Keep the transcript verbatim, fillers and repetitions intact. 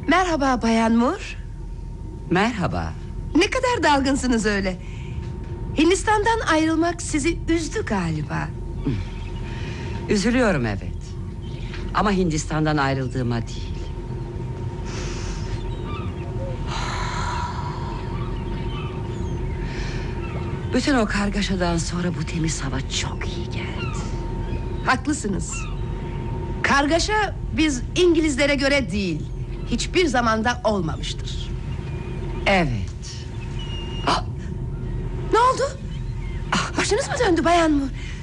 Merhaba Bayan Moore. Merhaba. Ne kadar dalgınsınız öyle. Hindistan'dan ayrılmak sizi üzdü galiba. Üzülüyorum evet. Ama Hindistan'dan ayrıldığıma değil. Bütün o kargaşadan sonra bu temiz hava çok iyi geldi. Haklısınız. Kargaşa biz İngilizlere göre değil, hiçbir zamanda olmamıştır. Evet. Ah! Ne oldu? Ah, başınız mı döndü Bayan Moore?